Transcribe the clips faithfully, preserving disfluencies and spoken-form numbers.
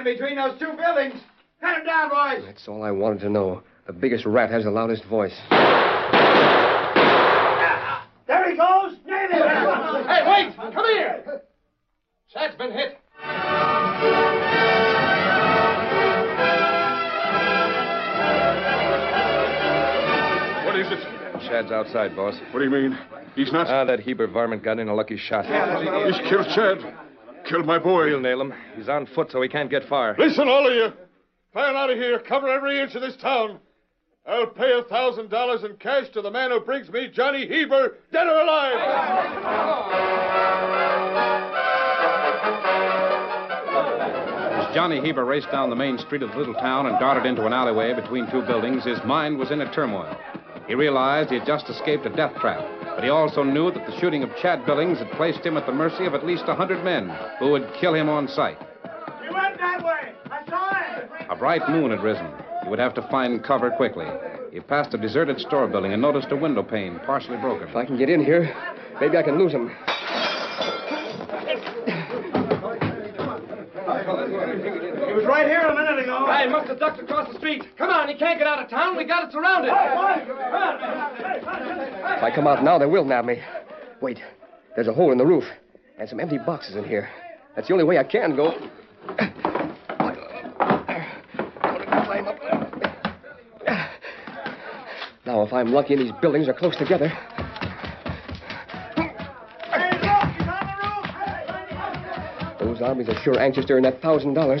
between those two buildings. Cut him down, boys. That's all I wanted to know. The biggest rat has the loudest voice. There he goes. Nail him. Hey, wait! Come here! Chad's been hit. What is it? Chad's outside, boss. What do you mean? He's not... Ah, that Heber varmint got in a lucky shot. He's killed Chad. Killed my boy. We'll nail him. He's on foot, so he can't get far. Listen, all of you. Clear out of here. Cover every inch of this town. I'll pay a thousand dollars in cash to the man who brings me Johnny Heber, dead or alive. As Johnny Heber raced down the main street of the little town and darted into an alleyway between two buildings, his mind was in a turmoil. He realized he had just escaped a death trap, but he also knew that the shooting of Chad Billings had placed him at the mercy of at least a hundred men who would kill him on sight. He went that way. I saw him. A bright moon had risen. He would have to find cover quickly. He passed a deserted store building and noticed a window pane partially broken. If I can get in here, maybe I can lose him. He was right here a minute ago. Hey, he must have ducked across the street. Come on, he can't get out of town. We got it surrounded. If I come out now, they will nab me. Wait, there's a hole in the roof and some empty boxes in here. That's the only way I can go. Now, if I'm lucky and these buildings are close together. Those armies are sure anxious to earn that thousand dollars.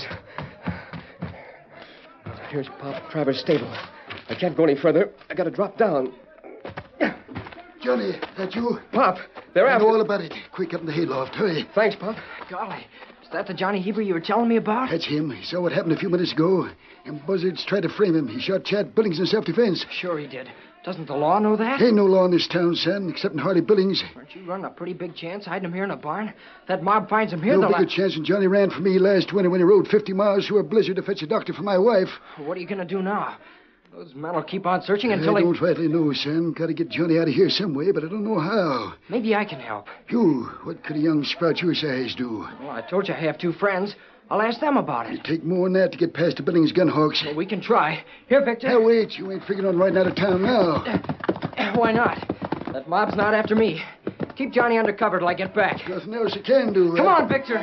Here's Pop Travers' stable. I can't go any further. I gotta drop down. Johnny, that you? Pop, they're I after... know all about it. Quick, up in the hayloft. Hurry. Thanks, Pop. Golly, is that the Johnny Heber you were telling me about? That's him. He saw what happened a few minutes ago. And buzzards tried to frame him. He shot Chad Billings in self-defense. Sure he did. Doesn't the law know that? Ain't no law in this town, son, except in Harley Billings. Aren't you running a pretty big chance hiding him here in a barn? That mob finds him here, No they'll... bigger chance than Johnny ran for me last winter when he rode fifty miles through a blizzard to fetch a doctor for my wife. What are you going to do now? Those men will keep on searching until I they... don't rightly know, son. Got to get Johnny out of here some way, but I don't know how. Maybe I can help. You, what could a young sprout your size do? Well, I told you I have two friends. I'll ask them about it. It'd take more than that to get past the Billings gun hawks. Well, we can try. Here, Victor. Now, wait. You ain't figuring on riding out of town now. Uh, why not? That mob's not after me. Keep Johnny under cover till I get back. Nothing else you can do. Come huh? on, Victor.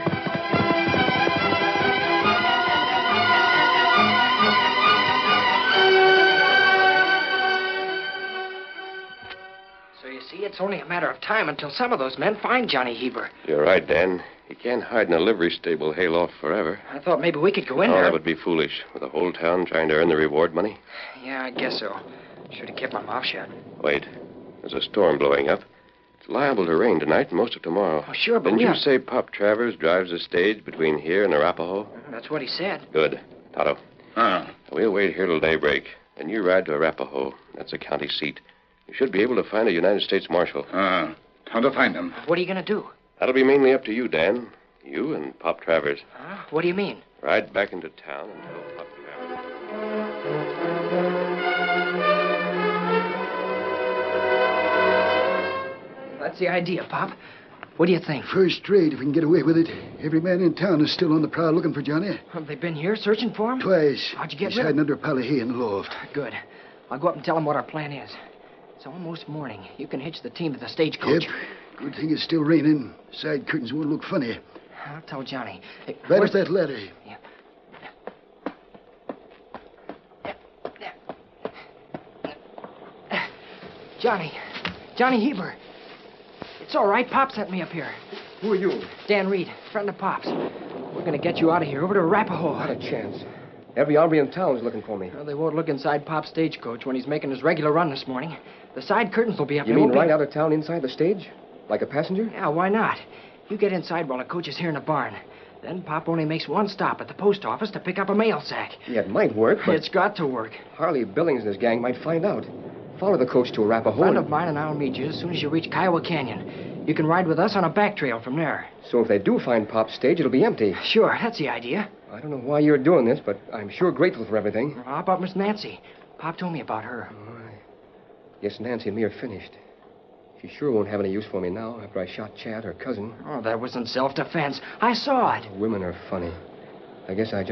So you see, it's only a matter of time until some of those men find Johnny Heber. You're right, Dan. He can't hide in a livery stable hayloft forever. I thought maybe we could go in Oh, there. that would be foolish. With the whole town trying to earn the reward money. Yeah, I guess so. Should have kept my mouth shut. Wait. There's a storm blowing up. It's liable to rain tonight and most of tomorrow. Oh, sure, but Didn't we you have... say Pop Travers drives a stage between here and Arapahoe? That's what he said. Good. Tonto. Ah. We'll wait here till daybreak. Then you ride to Arapahoe. That's the county seat. You should be able to find a United States Marshal. Ah. How to find him? What are you going to do? That'll be mainly up to you, Dan. You and Pop Travers. Huh? What do you mean? Ride back into town and tell Pop Travers. That's the idea, Pop. What do you think? First rate if we can get away with it. Every man in town is still on the prowl looking for Johnny. Have they been here searching for him? Twice. How'd you get He's rid of hiding him? under a pile of hay in the loft. Good. I'll go up and tell him what our plan is. It's almost morning. You can hitch the team to the stagecoach. Yep. Good thing it's still raining. Side curtains won't look funny. I'll tell Johnny. Hey, Right where's- up that ladder. Yeah. Johnny. Johnny Heber. It's all right. Pop sent me up here. Who are you? Dan Reed, friend of Pop's. We're going to get you out of here, over to Arapahoe. Not a chance. Every army in town is looking for me. Well, they won't look inside Pop's stagecoach when he's making his regular run this morning. The side curtains will be up. You They mean won't be- right out of town inside the stage? Like a passenger? Yeah, why not? You get inside while the coach is here in the barn. Then Pop only makes one stop at the post office to pick up a mail sack. Yeah, it might work, but It's got to work. Harley Billings and his gang might find out. Follow the coach to A Arapahoe. friend and- of mine and I'll meet you as soon as you reach Kiowa Canyon. You can ride with us on a back trail from there. So if they do find Pop's stage, it'll be empty. Sure, that's the idea. I don't know why you're doing this, but I'm sure grateful for everything. How about Miss Nancy? Pop told me about her. Guess Nancy and me are finished. She sure won't have any use for me now after I shot Chad, her cousin. Oh, that wasn't self-defense. I saw it. Women are funny. I guess I just